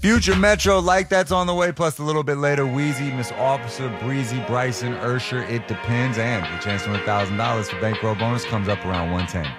Future Metro, Like That's on the way, plus a little bit later, Wheezy, Miss Officer, Breezy, Bryson, Ursher, It Depends, and the chance to win $1,000 for bankroll bonus comes up around 110.